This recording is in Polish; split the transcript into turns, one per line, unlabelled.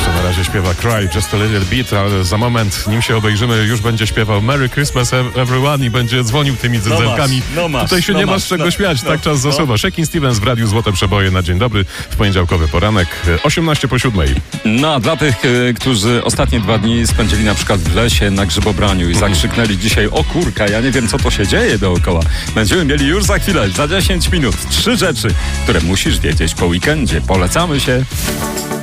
Jeszcze na razie śpiewa Cry Just a Little Bit, ale za moment, nim się obejrzymy, już będzie śpiewał Merry Christmas Everyone i będzie dzwonił tymi dzyndzelkami. Tutaj się nie ma z czego śmiać, tak czas zasuwa. Shakin' Stevens w Radiu Złote Przeboje na dzień dobry w poniedziałkowy poranek, 18:07.
No, a dla tych, którzy ostatnie 2 dni spędzili na przykład w lesie na grzybobraniu i zakrzyknęli dzisiaj: o kurka, ja nie wiem, co to się dzieje dookoła. Będziemy mieli już za chwilę, za 10 minut, 3 rzeczy, które musisz wiedzieć po weekendzie. Polecamy się.